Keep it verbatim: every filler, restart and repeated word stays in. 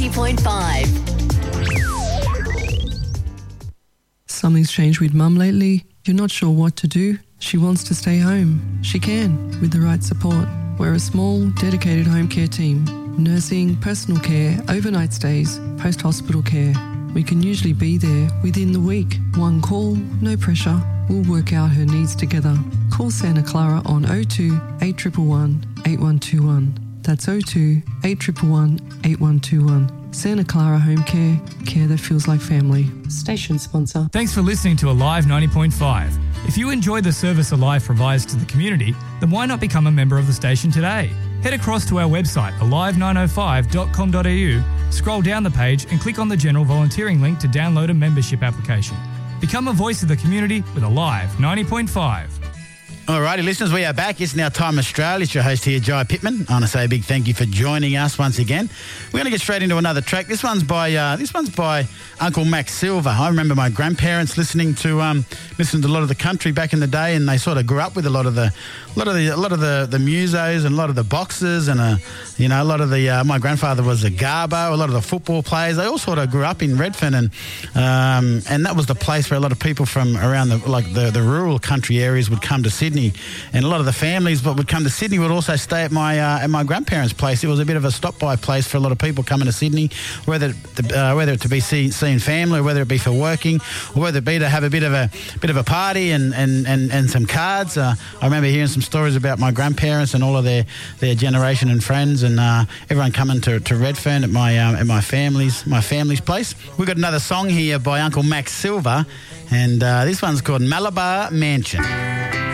ninety point five. Something's changed with Mum lately. You're not sure what to do? She wants to stay home. She can, with the right support. We're a small, dedicated home care team. Nursing, personal care, overnight stays, post-hospital care. We can usually be there within the week. One call, no pressure. We'll work out her needs together. Call Santa Clara on oh two, eight one one, eight one two one. That's oh two, eight one one, eight one two one. Santa Clara Home Care, care that feels like family. Station sponsor. Thanks for listening to Alive ninety point five. If you enjoy the service Alive provides to the community, then why not become a member of the station today? Head across to our website, alive nine oh five dot com dot a u, scroll down the page and click on the general volunteering link to download a membership application. Become a voice of the community with Alive ninety point five. All righty, listeners, we are back. It's Now Time Australia. It's your host here, Jai Pittman. I want to say a big thank you for joining us once again. We're going to get straight into another track. This one's by uh, this one's by Uncle Max Silver. I remember my grandparents listening to um, listening to a lot of the country back in the day, and they sort of grew up with a lot of the a lot of the a lot of the, the musos and a lot of the boxers, and uh, you know a lot of the. Uh, my grandfather was a Garbo. A lot of the football players. They all sort of grew up in Redfern, and um, and that was the place where a lot of people from around the like the, the rural country areas would come to Sydney. And a lot of the families that would come to Sydney would also stay at my uh, at my grandparents' place. It was a bit of a stop-by place for a lot of people coming to Sydney, whether uh, whether it to be see, seeing family, or whether it be for working, or whether it be to have a bit of a bit of a party and and, and, and some cards. Uh, I remember hearing some stories about my grandparents and all of their, their generation and friends, and uh, everyone coming to, to Redfern at my um, at my family's my family's place. We've got another song here by Uncle Max Silver, and uh, this one's called Malabar Mansion.